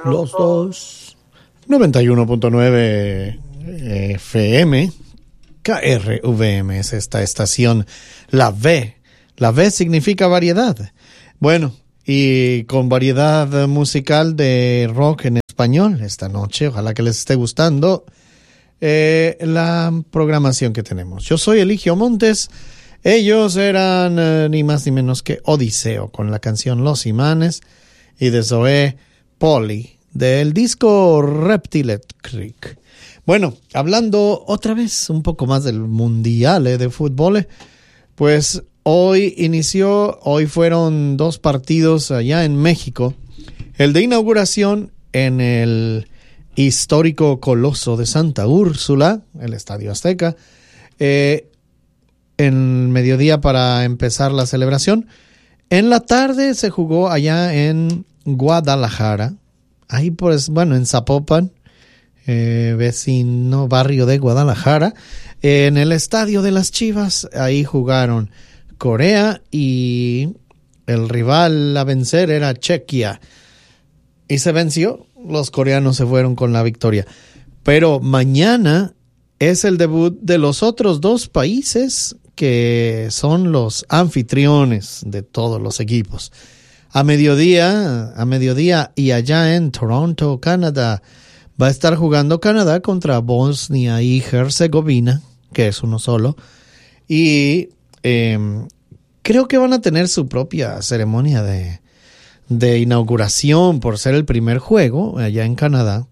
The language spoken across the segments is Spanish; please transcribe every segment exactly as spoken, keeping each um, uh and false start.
los dos. noventa y uno punto nueve F M, K R V M es esta estación, la V. La V significa variedad. Bueno, y con variedad musical de rock en español esta noche. Ojalá que les esté gustando eh, la programación que tenemos. Yo soy Eligio Montes. Ellos eran eh, ni más ni menos que Odiseo con la canción Los Imanes, y de Zoé Poli del disco Reptile Creek. Bueno, hablando otra vez un poco más del mundial eh, de fútbol, eh, pues hoy inició, hoy fueron dos partidos allá en México. El de inauguración en el histórico Coloso de Santa Úrsula, el Estadio Azteca, eh, en mediodía para empezar la celebración. En la tarde se jugó allá en Guadalajara, ahí pues, bueno, en Zapopan, eh, vecino barrio de Guadalajara, eh, en el Estadio de las Chivas. Ahí jugaron Corea y el rival a vencer era Chequia, y se venció. Los coreanos se fueron con la victoria. Pero mañana es el debut de los otros dos países que son los anfitriones de todos los equipos. A mediodía, a mediodía y allá en Toronto, Canadá, va a estar jugando Canadá contra Bosnia y Herzegovina, que es uno solo, y eh, creo que van a tener su propia ceremonia de, de inauguración por ser el primer juego allá en Canadá.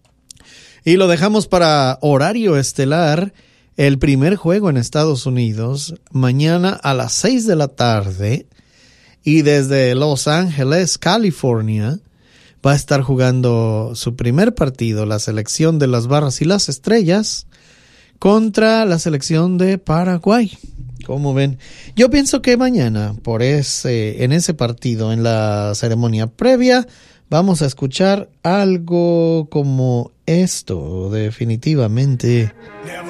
Y lo dejamos para horario estelar, el primer juego en Estados Unidos, mañana a las seis de la tarde, y desde Los Ángeles, California, va a estar jugando su primer partido la selección de las Barras y las Estrellas contra la selección de Paraguay. ¿Cómo ven? Yo pienso que mañana, por ese, en ese partido, en la ceremonia previa, vamos a escuchar algo como esto, definitivamente.